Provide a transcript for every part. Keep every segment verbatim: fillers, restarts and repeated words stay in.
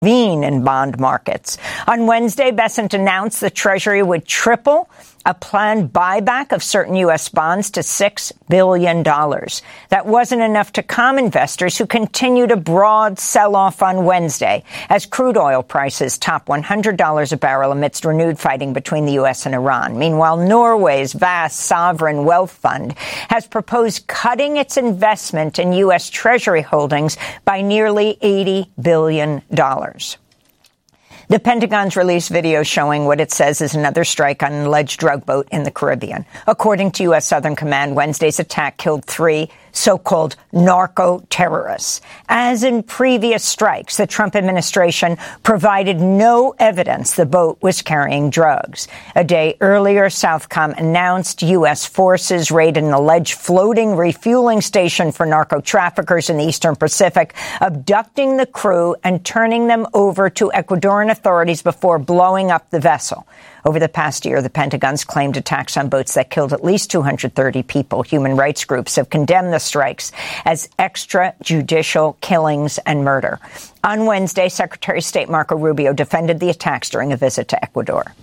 in bond markets. On Wednesday, Bessent announced the Treasury would triple a planned buyback of certain U S bonds to six billion dollars. That wasn't enough to calm investors who continued a broad sell-off on Wednesday as crude oil prices top one hundred dollars a barrel amidst renewed fighting between the U S and Iran. Meanwhile, Norway's vast sovereign wealth fund has proposed cutting its investment in U S Treasury holdings by nearly eighty billion dollars. The Pentagon's released video showing what it says is another strike on an alleged drug boat in the Caribbean. According to U S. Southern Command, Wednesday's attack killed three so-called narco-terrorists. As in previous strikes, the Trump administration provided no evidence the boat was carrying drugs. A day earlier, Southcom announced U S forces raided an alleged floating refueling station for narco-traffickers in the Eastern Pacific, abducting the crew and turning them over to Ecuadorian authorities before blowing up the vessel. Over the past year, the Pentagon's claimed attacks on boats that killed at least two hundred thirty people. Human rights groups have condemned the strikes as extrajudicial killings and murder. On Wednesday, Secretary of State Marco Rubio defended the attacks during a visit to Ecuador.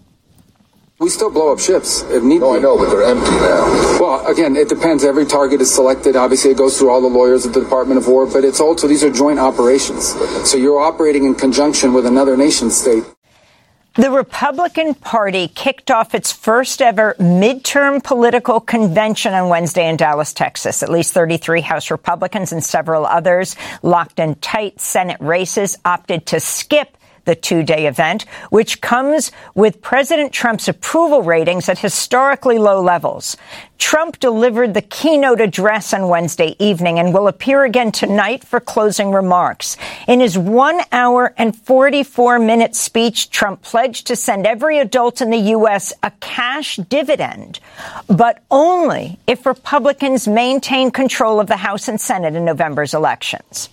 We still blow up ships if need be. No, I know, but they're empty now. Well, again, it depends. Every target is selected. Obviously, it goes through all the lawyers of the Department of War, but it's also, these are joint operations. So you're operating in conjunction with another nation state. The Republican Party kicked off its first ever midterm political convention on Wednesday in Dallas, Texas. At least thirty-three House Republicans and several others locked in tight Senate races opted to skip the two-day event, which comes with President Trump's approval ratings at historically low levels. Trump delivered the keynote address on Wednesday evening and will appear again tonight for closing remarks. In his one hour and forty-four minute speech, Trump pledged to send every adult in the U S a cash dividend, but only if Republicans maintain control of the House and Senate in November's elections.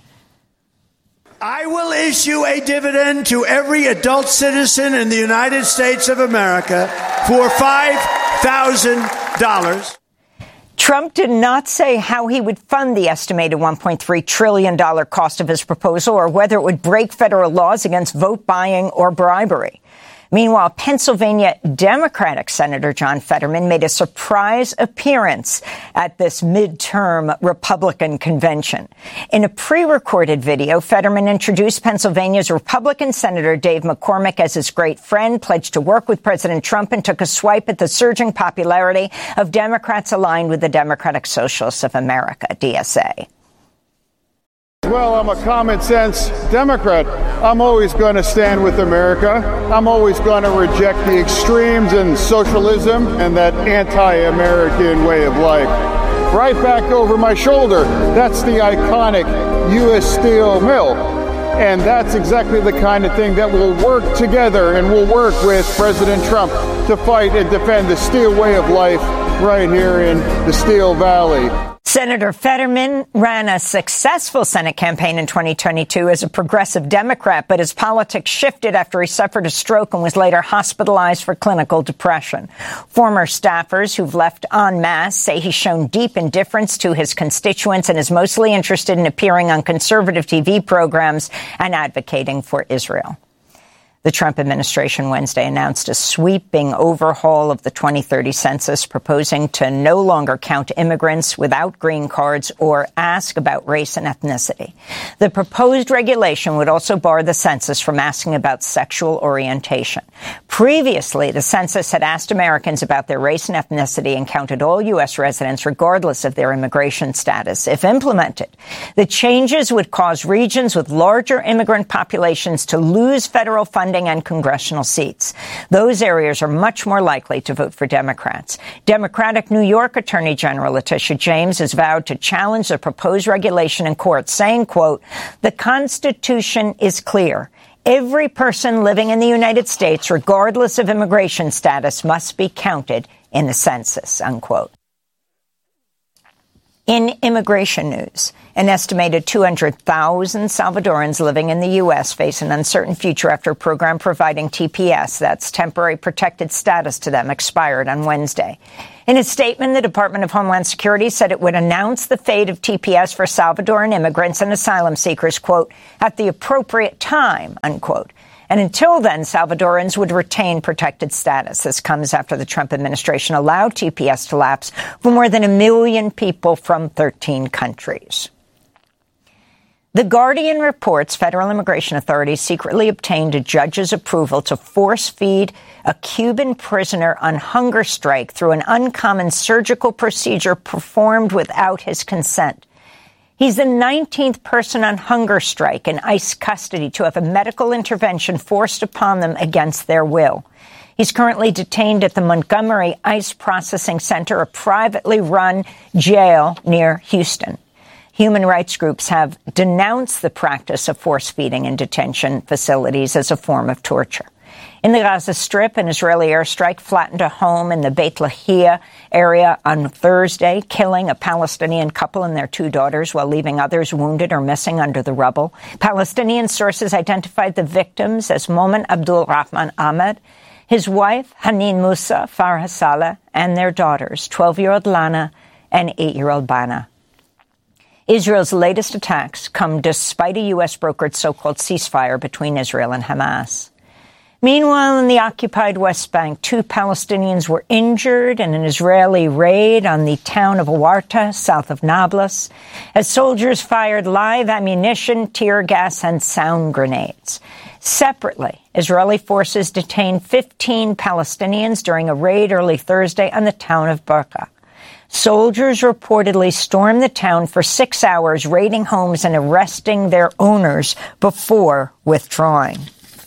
I will issue a dividend to every adult citizen in the United States of America for five thousand dollars. Trump did not say how he would fund the estimated one point three trillion dollars cost of his proposal or whether it would break federal laws against vote buying or bribery. Meanwhile, Pennsylvania Democratic Senator John Fetterman made a surprise appearance at this midterm Republican convention. In a pre-recorded video, Fetterman introduced Pennsylvania's Republican Senator Dave McCormick as his great friend, pledged to work with President Trump, and took a swipe at the surging popularity of Democrats aligned with the Democratic Socialists of America, D S A. Well, I'm a common sense Democrat. I'm always going to stand with America. I'm always going to reject the extremes in socialism and that anti-American way of life. Right back over my shoulder, that's the iconic U S Steel mill. And that's exactly the kind of thing that will work together and will work with President Trump to fight and defend the steel way of life right here in the Steel Valley. Senator Fetterman ran a successful Senate campaign in twenty twenty-two as a progressive Democrat, but his politics shifted after he suffered a stroke and was later hospitalized for clinical depression. Former staffers who've left en masse say he's shown deep indifference to his constituents and is mostly interested in appearing on conservative T V programs and advocating for Israel. The Trump administration Wednesday announced a sweeping overhaul of the twenty thirty census, proposing to no longer count immigrants without green cards or ask about race and ethnicity. The proposed regulation would also bar the census from asking about sexual orientation. Previously, the census had asked Americans about their race and ethnicity and counted all U S residents regardless of their immigration status. If implemented, the changes would cause regions with larger immigrant populations to lose federal funding and congressional seats. Those areas are much more likely to vote for Democrats. Democratic New York Attorney General Letitia James has vowed to challenge the proposed regulation in court, saying, quote, "The Constitution is clear. Every person living in the United States, regardless of immigration status, must be counted in the census," unquote. In immigration news, an estimated two hundred thousand Salvadorans living in the U S face an uncertain future after a program providing T P S, that's temporary protected status, to them expired on Wednesday. In a statement, the Department of Homeland Security said it would announce the fate of T P S for Salvadoran immigrants and asylum seekers, quote, at the appropriate time, unquote. And until then, Salvadorans would retain protected status. This comes after the Trump administration allowed T P S to lapse for more than a million people from thirteen countries. The Guardian reports federal immigration authorities secretly obtained a judge's approval to force-feed a Cuban prisoner on hunger strike through an uncommon surgical procedure performed without his consent. He's the nineteenth person on hunger strike in ICE custody to have a medical intervention forced upon them against their will. He's currently detained at the Montgomery ICE Processing Center, a privately run jail near Houston. Human rights groups have denounced the practice of force-feeding in detention facilities as a form of torture. In the Gaza Strip, an Israeli airstrike flattened a home in the Beit Lahia area on Thursday, killing a Palestinian couple and their two daughters while leaving others wounded or missing under the rubble. Palestinian sources identified the victims as Momen Abdul Rahman Ahmed, his wife, Hanin Musa, Farah Saleh, and their daughters, twelve-year-old Lana and eight-year-old Bana. Israel's latest attacks come despite a U S-brokered so-called ceasefire between Israel and Hamas. Meanwhile, in the occupied West Bank, two Palestinians were injured in an Israeli raid on the town of Awarta, south of Nablus, as soldiers fired live ammunition, tear gas, and sound grenades. Separately, Israeli forces detained fifteen Palestinians during a raid early Thursday on the town of Bekaa. Soldiers reportedly stormed the town for six hours, raiding homes and arresting their owners before withdrawing.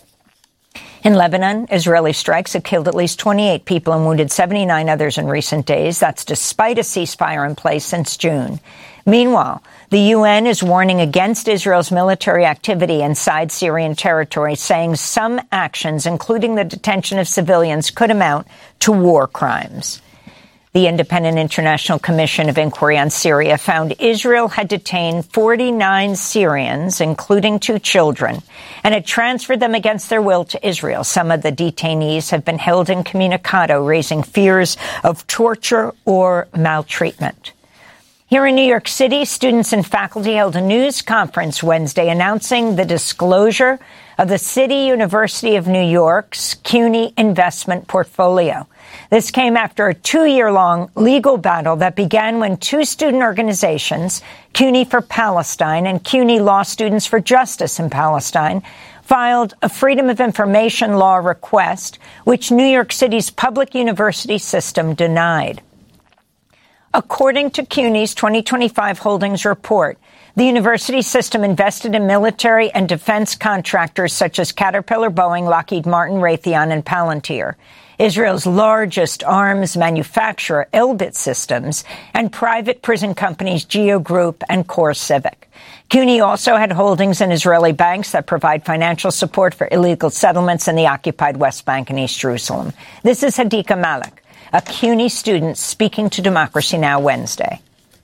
In Lebanon, Israeli strikes have killed at least twenty-eight people and wounded seventy-nine others in recent days. That's despite a ceasefire in place since June. Meanwhile, the U N is warning against Israel's military activity inside Syrian territory, saying some actions, including the detention of civilians, could amount to war crimes. The Independent International Commission of Inquiry on Syria found Israel had detained forty-nine Syrians, including two children, and had transferred them against their will to Israel. Some of the detainees have been held incommunicado, raising fears of torture or maltreatment. Here in New York City, students and faculty held a news conference Wednesday announcing the disclosure of the City University of New York's CUNY investment portfolio. This came after a two-year-long legal battle that began when two student organizations, CUNY for Palestine and CUNY Law Students for Justice in Palestine, filed a Freedom of Information law request, which New York City's public university system denied. According to CUNY's twenty twenty-five holdings report, the university system invested in military and defense contractors such as Caterpillar, Boeing, Lockheed Martin, Raytheon, and Palantir, Israel's largest arms manufacturer, Elbit Systems, and private prison companies Geo Group and CoreCivic. CUNY also had holdings in Israeli banks that provide financial support for illegal settlements in the occupied West Bank and East Jerusalem. This is Hadika Malik, a CUNY student speaking to Democracy Now! Wednesday.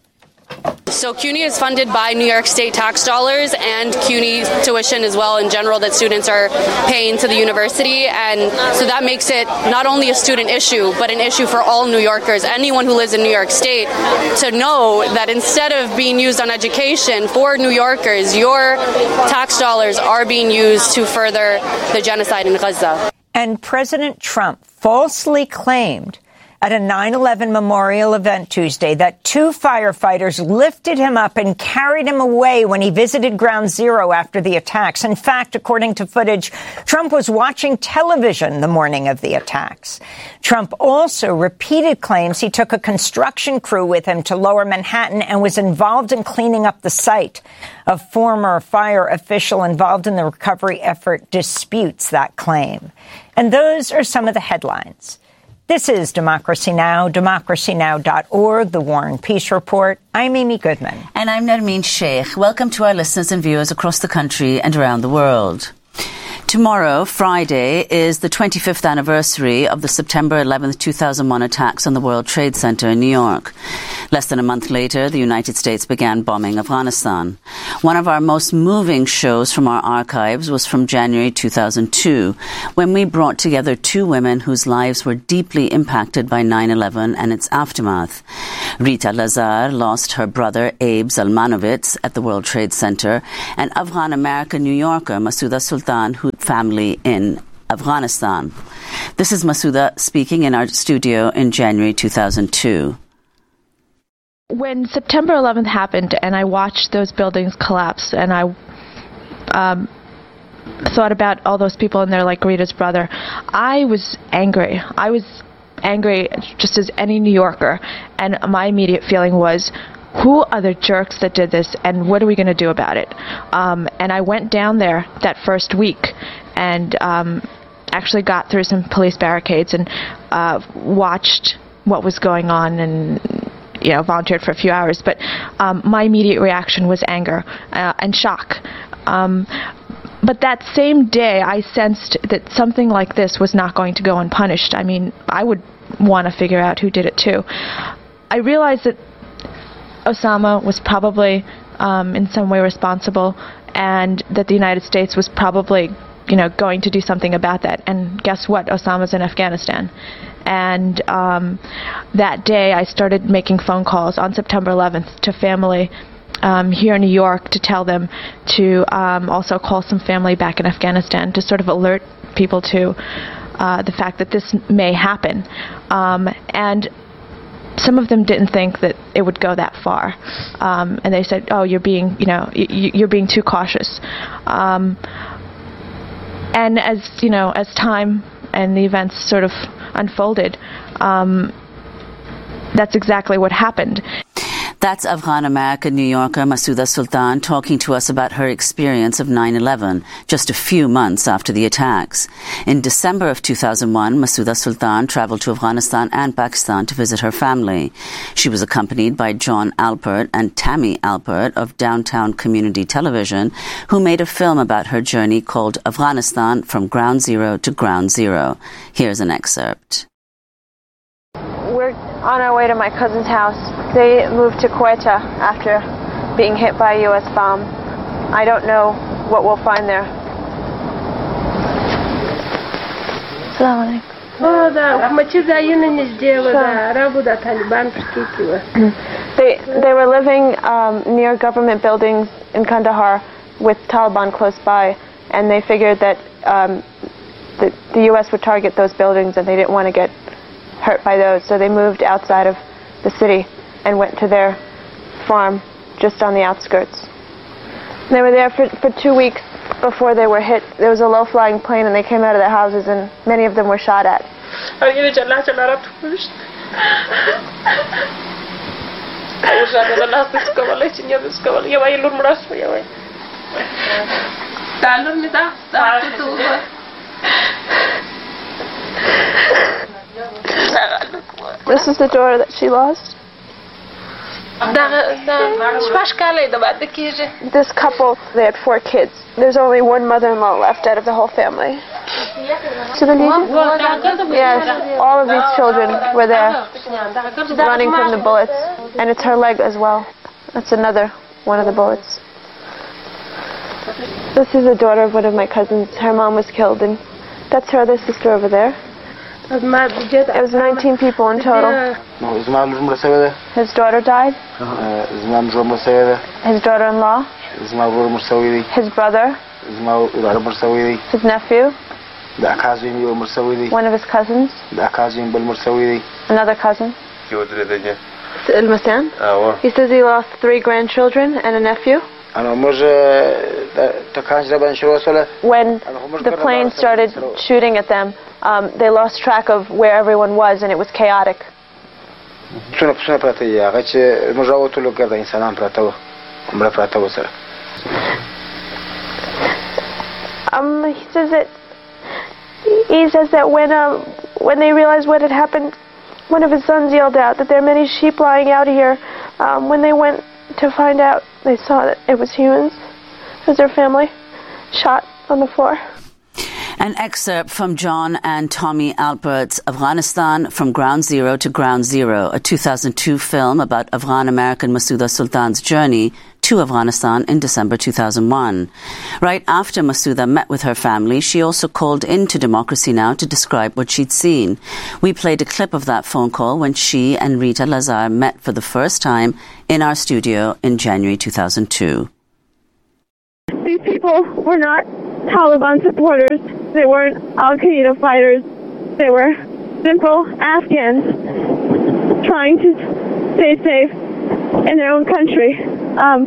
So CUNY is funded by New York State tax dollars and CUNY tuition as well in general that students are paying to the university. And so that makes it not only a student issue, but an issue for all New Yorkers, anyone who lives in New York State, to know that instead of being used on education for New Yorkers, your tax dollars are being used to further the genocide in Gaza. And President Trump falsely claimed at a nine eleven memorial event Tuesday that two firefighters lifted him up and carried him away when he visited Ground Zero after the attacks. In fact, according to footage, Trump was watching television the morning of the attacks. Trump also repeated claims he took a construction crew with him to Lower Manhattan and was involved in cleaning up the site. A former fire official involved in the recovery effort disputes that claim. And those are some of the headlines. This is Democracy Now!, democracy now dot org, the War and Peace Report. I'm Amy Goodman. And I'm Nermeen Sheikh. Welcome to our listeners and viewers across the country and around the world. Tomorrow, Friday, is the twenty-fifth anniversary of the September eleventh, two thousand one attacks on the World Trade Center in New York. Less than a month later, the United States began bombing Afghanistan. One of our most moving shows from our archives was from January two thousand two, when we brought together two women whose lives were deeply impacted by nine eleven and its aftermath. Rita Lazar lost her brother Abe Zalmanovitz at the World Trade Center, and Afghan-American New Yorker Masouda Sultan, whose family in Afghanistan. This is Masouda speaking in our studio in January two thousand two. When September eleventh happened and I watched those buildings collapse and I um, thought about all those people in there like Rita's brother, I was angry. I was angry just as any New Yorker, and my immediate feeling was, who are the jerks that did this, and what are we going to do about it? Um, and I went down there that first week and um, actually got through some police barricades and uh, watched what was going on and, you know, volunteered for a few hours. But um, my immediate reaction was anger uh, and shock. Um, but that same day, I sensed that something like this was not going to go unpunished. I mean, I would want to figure out who did it too. I realized that Osama was probably um, in some way responsible, and that the United States was probably, you know, going to do something about that. And guess what? Osama's in Afghanistan. And um, that day I started making phone calls on September eleventh to family um, here in New York to tell them to um, also call some family back in Afghanistan to sort of alert people to uh, the fact that this may happen. Um, and some of them didn't think that it would go that far, um, and they said, "Oh, you're being, you know, y- you're being too cautious." Um, and as you know, as time and the events sort of unfolded, um, that's exactly what happened. That's Afghan-American New Yorker Masouda Sultan talking to us about her experience of nine eleven, just a few months after the attacks. In December of two thousand one, Masouda Sultan traveled to Afghanistan and Pakistan to visit her family. She was accompanied by John Alpert and Tammy Alpert of Downtown Community Television, who made a film about her journey called Afghanistan from Ground Zero to Ground Zero. Here's an excerpt. We're on our way to my cousin's house. They moved to Quetta after being hit by a U S bomb. I don't know what we'll find there. Assalamu alaikum. They, they were living um, near government buildings in Kandahar with Taliban close by, and they figured that um, the, the U S would target those buildings and they didn't want to get hurt by those, so they moved outside of the city and went to their farm just on the outskirts. They were there for, for two weeks before they were hit. There was a low-flying plane and they came out of their houses and many of them were shot at. This is the daughter that she lost. This couple, they had four kids. There's only one mother-in-law left out of the whole family. Yes, all of these children were there, running from the bullets. And it's her leg as well. That's another one of the bullets. This is the daughter of one of my cousins. Her mom was killed, and that's her other sister over there. It was nineteen people in total. His daughter died. His daughter-in-law. His brother. His nephew. One of his cousins. Another cousin. He says he lost three grandchildren and a nephew. When the plane started shooting at them, um, they lost track of where everyone was, and it was chaotic. Um, he says that he says that when uh, when they realized what had happened, one of his sons yelled out that there are many sheep lying out here. Um, when they went to find out, they saw that it was humans. It was their family shot on the floor. An excerpt from John and Tommy Alpert's Afghanistan from Ground Zero to Ground Zero, a two thousand two film about Afghan-American Masouda Sultan's journey to Afghanistan in December two thousand one. Right after Masouda met with her family, she also called into Democracy Now! To describe what she'd seen. We played a clip of that phone call when she and Rita Lazar met for the first time in our studio in January two thousand two. These people were not Taliban supporters. They weren't Al-Qaeda fighters. They were simple Afghans trying to stay safe in their own country. Um,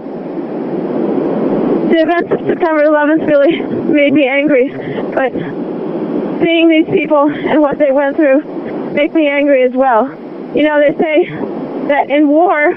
the events of September eleventh really made me angry, but seeing these people and what they went through make me angry as well. You know, they say that in war,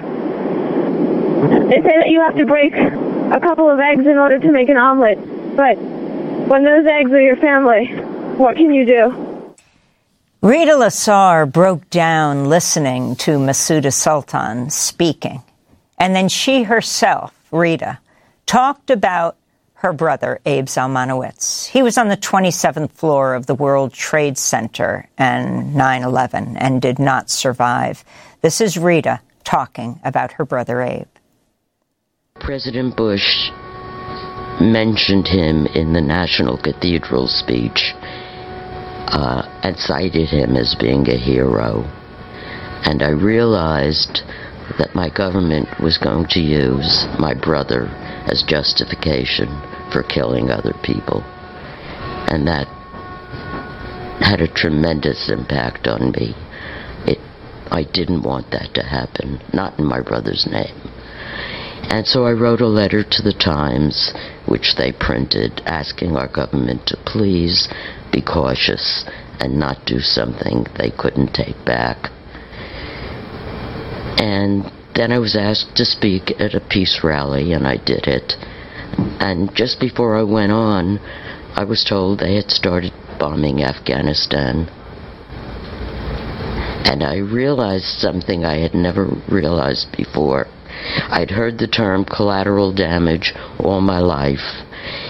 they say that you have to break a couple of eggs in order to make an omelet, but when those eggs are your family, what can you do? Rita Lazar broke down listening to Masouda Sultan speaking. And then she herself, Rita, talked about her brother, Abe Zalmanowicz. He was on the twenty-seventh floor of the World Trade Center in nine eleven and did not survive. This is Rita talking about her brother, Abe. President Bush mentioned him in the National Cathedral speech uh, and cited him as being a hero. And I realized that my government was going to use my brother as justification for killing other people. And that had a tremendous impact on me. It, I didn't want that to happen, not in my brother's name. And so I wrote a letter to the Times, which they printed, asking our government to please be cautious and not do something they couldn't take back. And then I was asked to speak at a peace rally, and I did it. And just before I went on, I was told they had started bombing Afghanistan. And I realized something I had never realized before. I'd heard the term collateral damage all my life.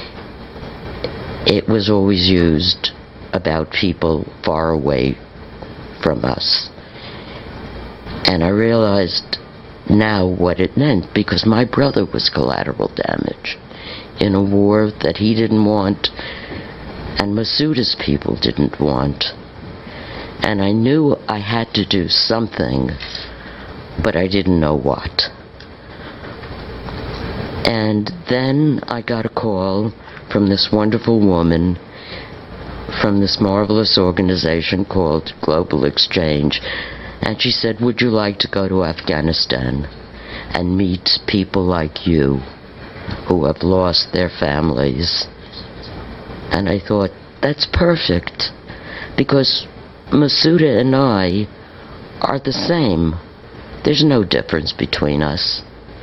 It was always used about people far away from us. And I realized now what it meant, because my brother was collateral damage in a war that he didn't want and Masouda's people didn't want. And I knew I had to do something, but I didn't know what. And then I got a call from this wonderful woman from this marvelous organization called Global Exchange. And she said, would you like to go to Afghanistan and meet people like you who have lost their families? And I thought, that's perfect, because Masouda and I are the same. There's no difference between us.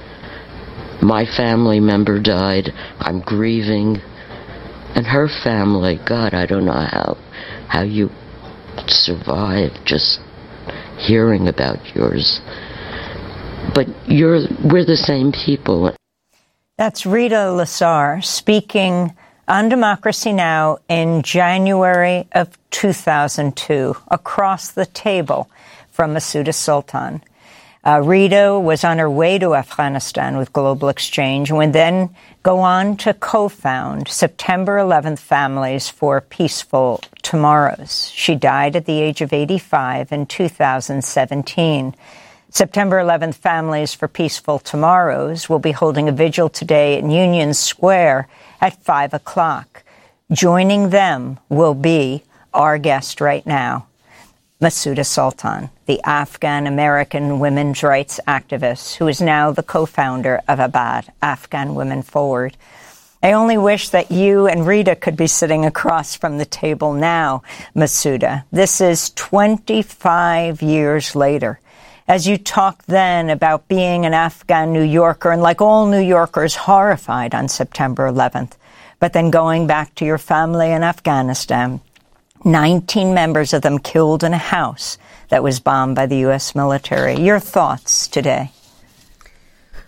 My family member died. I'm grieving. And her family, God, I don't know how, how you survive just hearing about yours. But you're, we're the same people. That's Rita Lazar speaking on Democracy Now! In January of two thousand two, across the table from Masouda Sultan. Uh, Rita was on her way to Afghanistan with Global Exchange and would then go on to co-found September eleventh Families for Peaceful Tomorrows. She died at the age of eighty-five in two thousand seventeen. September eleventh Families for Peaceful Tomorrows will be holding a vigil today in Union Square at five o'clock. Joining them will be our guest right now, Masouda Sultan, the Afghan-American women's rights activist who is now the co-founder of Abad, Afghan Women Forward. I only wish that you and Rita could be sitting across from the table now, Masouda. This is twenty-five years later. As you talked then about being an Afghan New Yorker, and like all New Yorkers, horrified on September eleventh, but then going back to your family in Afghanistan, nineteen members of them killed in a house that was bombed by the U S military. Your thoughts today?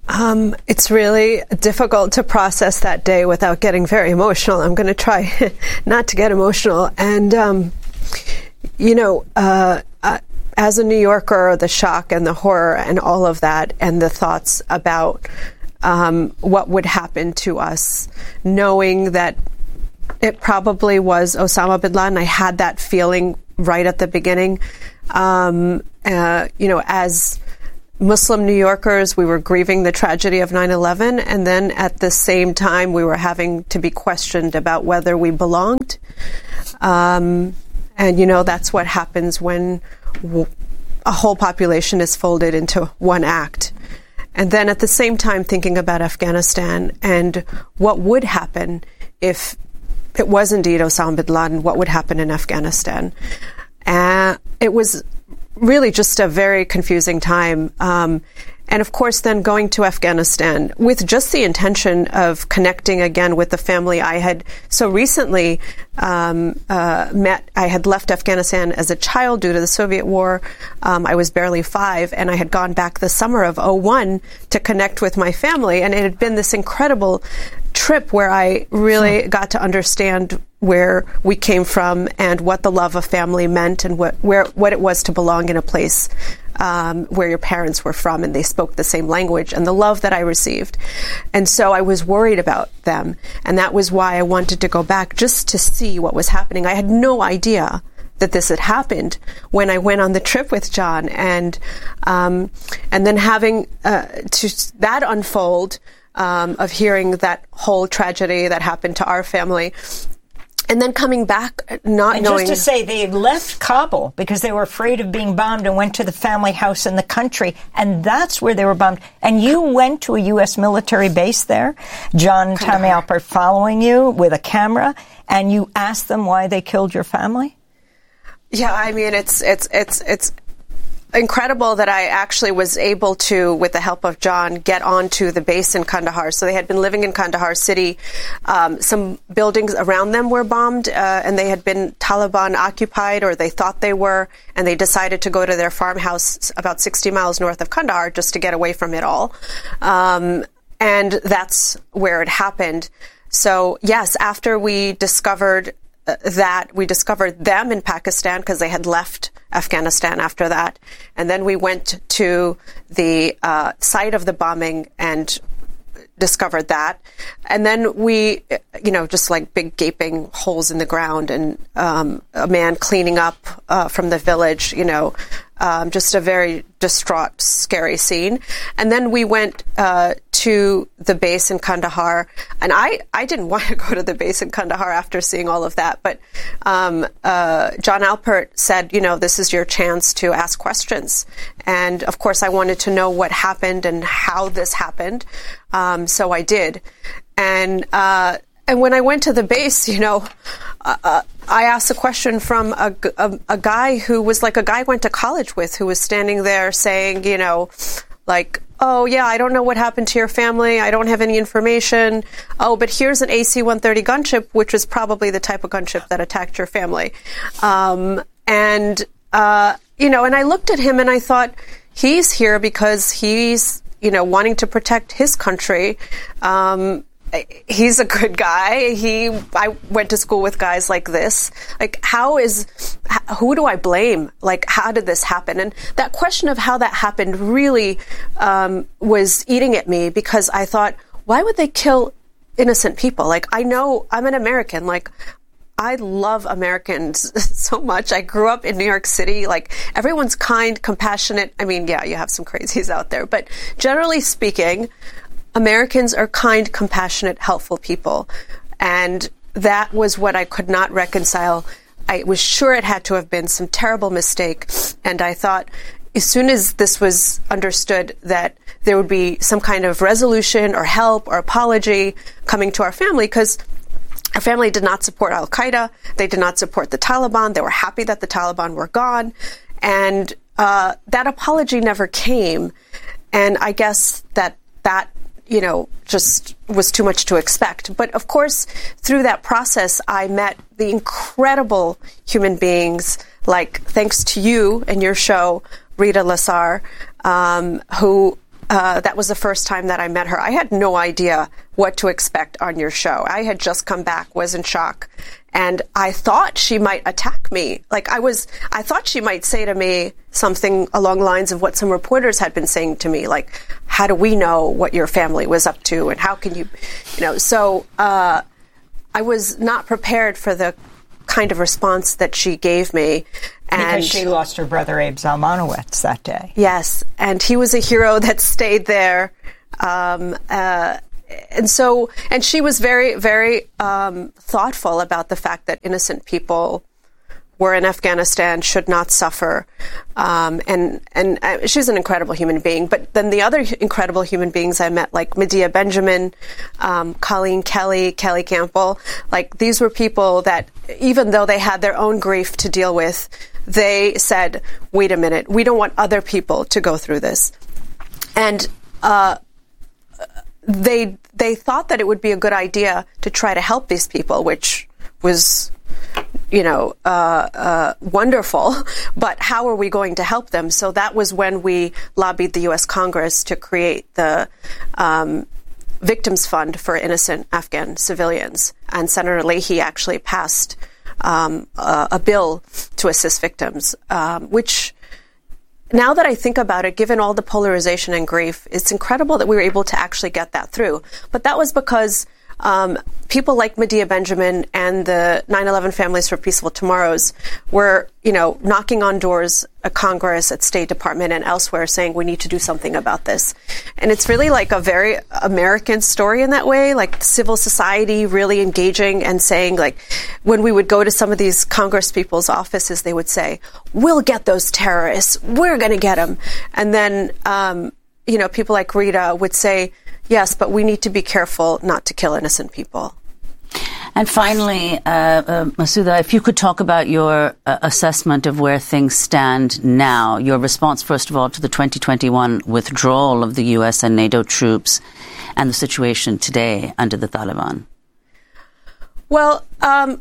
Um, it's really difficult to process that day without getting very emotional. I'm going to try not to get emotional. And, um, you know, uh, uh, as a New Yorker, the shock and the horror and all of that and the thoughts about um, what would happen to us, knowing that it probably was Osama bin Laden. I had that feeling right at the beginning. Um, uh, you know, as Muslim New Yorkers, we were grieving the tragedy of nine eleven, and then at the same time, we were having to be questioned about whether we belonged. Um, and, you know, that's what happens when w- a whole population is folded into one act. And then at the same time, thinking about Afghanistan and what would happen if it was indeed Osama bin Laden, what would happen in Afghanistan. Uh, it was really just a very confusing time. Um, and of course, then going to Afghanistan with just the intention of connecting again with the family I had so recently um, uh, met. I had left Afghanistan as a child due to the Soviet war. Um, I was barely five, and I had gone back the summer of oh one to connect with my family. And it had been this incredible trip where I really hmm. got to understand where we came from and what the love of family meant and what where what it was to belong in a place um, where your parents were from and they spoke the same language, and the love that I received. And so I was worried about them, and that was why I wanted to go back just to see what was happening. I had no idea that this had happened when I went on the trip with John, and um, and then having uh, to that unfold um, of hearing that whole tragedy that happened to our family. And then coming back, not and knowing... just to say, they left Kabul because they were afraid of being bombed and went to the family house in the country, and that's where they were bombed. And you went to a U S military base there, John Tommy Alpert following you with a camera, and you asked them why they killed your family? Yeah, I mean, it's it's it's it's incredible that I actually was able to, with the help of John, get onto the base in Kandahar. So they had been living in Kandahar city. Um, some buildings around them were bombed, uh, and they had been Taliban occupied, or they thought they were, and they decided to go to their farmhouse about sixty miles north of Kandahar just to get away from it all. Um, and that's where it happened. So, yes, after we discovered uh, that, we discovered them in Pakistan because they had left Afghanistan after that. And then we went to the uh, site of the bombing and discovered that. And then we, you know, just like big gaping holes in the ground, and um, a man cleaning up uh, from the village, you know, um, just a very distraught, scary scene. And then we went uh, to the base in Kandahar. And I, I didn't want to go to the base in Kandahar after seeing all of that. But um, uh, John Alpert said, you know, this is your chance to ask questions. And of course, I wanted to know what happened and how this happened. Um, so I did. And uh, and when I went to the base, you know, uh, I asked a question from a, a, a guy who was like a guy I went to college with, who was standing there saying, you know, like, oh, yeah, I don't know what happened to your family. I don't have any information. Oh, but here's an A C one thirty gunship, which is probably the type of gunship that attacked your family. Um, and, uh, you know, and I looked at him and I thought, he's here because he's, you know, wanting to protect his country. Um, he's a good guy. He, I went to school with guys like this. Like, how is, who do I blame? Like, how did this happen? And that question of how that happened really um, was eating at me, because I thought, why would they kill innocent people? Like, I know I'm an American. Like, I love Americans so much. I grew up in New York City. Like, everyone's kind, compassionate. I mean, yeah, you have some crazies out there, but generally speaking, Americans are kind, compassionate, helpful people. And that was what I could not reconcile. I was sure it had to have been some terrible mistake. And I thought, as soon as this was understood, that there would be some kind of resolution or help or apology coming to our family, because our family did not support Al-Qaeda. They did not support the Taliban. They were happy that the Taliban were gone. And uh, that apology never came. And I guess that that you know, just was too much to expect. But of course, through that process, I met the incredible human beings, like, thanks to you and your show, Rita Lasar, um, who uh, that was the first time that I met her. I had no idea what to expect on your show. I had just come back, was in shock, and I thought she might attack me. Like I was, I thought she might say to me something along the lines of what some reporters had been saying to me, like, how do we know what your family was up to, and how can you, you know, so uh, I was not prepared for the kind of response that she gave me. And because she lost her brother Abe Zalmanowitz that day. Yes, and he was a hero that stayed there. Um, uh, and so, and she was very, very um, thoughtful about the fact that innocent people were in Afghanistan, should not suffer. Um, and and uh, she's an incredible human being. But then the other incredible human beings I met, like Medea Benjamin, um, Colleen Kelly, Kelly Campbell, like these were people that, even though they had their own grief to deal with, they said, wait a minute, we don't want other people to go through this. And uh, they they thought that it would be a good idea to try to help these people, which was, you know, uh, uh, wonderful, but how are we going to help them? So that was when we lobbied the U S Congress to create the um, Victims Fund for innocent Afghan civilians. And Senator Leahy actually passed um, a, a bill to assist victims, um, which, now that I think about it, given all the polarization and grief, it's incredible that we were able to actually get that through. But that was because Um, people like Medea Benjamin and the nine eleven Families for Peaceful Tomorrows were, you know, knocking on doors at Congress, at State Department, and elsewhere saying we need to do something about this. And it's really like a very American story in that way, like civil society really engaging and saying, like, when we would go to some of these Congress people's offices, they would say, we'll get those terrorists. We're going to get them. And then, um, you know, people like Rita would say, yes, but we need to be careful not to kill innocent people. And finally, uh, uh, Masouda, if you could talk about your uh, assessment of where things stand now, your response, first of all, to the twenty twenty-one withdrawal of the U S and NATO troops and the situation today under the Taliban. Well, um,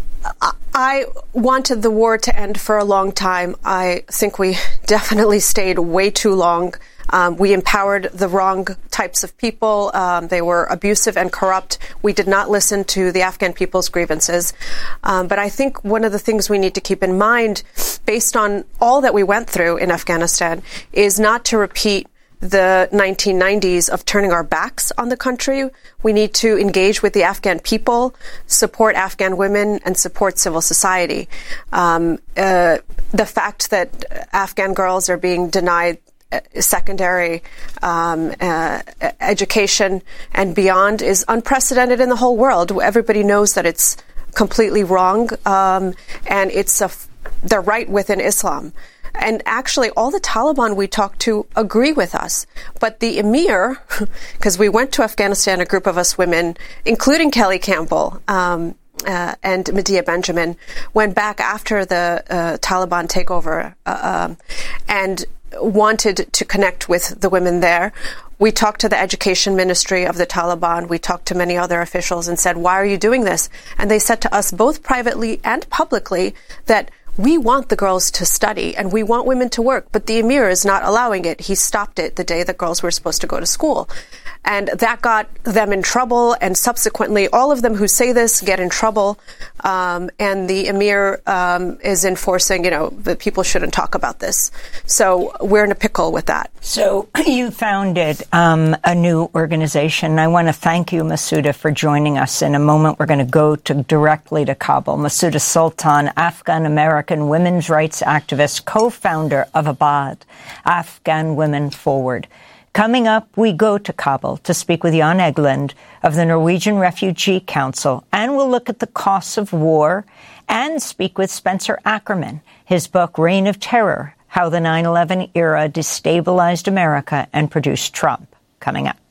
I wanted the war to end for a long time. I think we definitely stayed way too long. Um, we empowered the wrong types of people. Um, they were abusive and corrupt. We did not listen to the Afghan people's grievances. Um, but I think one of the things we need to keep in mind, based on all that we went through in Afghanistan, is not to repeat the nineteen nineties of turning our backs on the country. We need to engage with the Afghan people, support Afghan women, and support civil society. Um, uh, the fact that Afghan girls are being denied secondary um, uh, education and beyond is unprecedented in the whole world. Everybody knows that it's completely wrong, um, and it's a, the right within Islam. And actually, all the Taliban we talked to agree with us. But the emir, because we went to Afghanistan, a group of us women, including Kelly Campbell um, uh, and Medea Benjamin, went back after the uh, Taliban takeover uh, um, and wanted to connect with the women there. We talked to the education ministry of the Taliban. We talked to many other officials and said, why are you doing this? And they said to us, both privately and publicly, that we want the girls to study and we want women to work, but the emir is not allowing it. He stopped it the day that girls were supposed to go to school. And that got them in trouble, and subsequently all of them who say this get in trouble. Um, and the emir um, is enforcing, you know, that people shouldn't talk about this. So we're in a pickle with that. So you founded um, a new organization. I want to thank you, Masouda, for joining us. In a moment, we're going to go to directly to Kabul. Masouda Sultan, Afghan-American women's rights activist, co-founder of Abad, Afghan Women Forward. Coming up, we go to Kabul to speak with Jan Egeland of the Norwegian Refugee Council, and we'll look at the costs of war and speak with Spencer Ackerman. His book, Reign of Terror, How the nine eleven Era Destabilized America and Produced Trump, coming up.